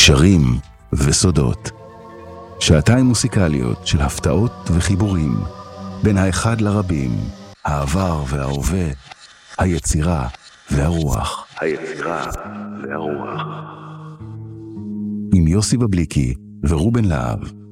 קשרים וסודות. שעתיים מוסיקליות של הפתעות וחיבורים, בין האחד לרבים, העבר וההווה, היצירה והרוח. עם יוסי בבליקי ורובן להב.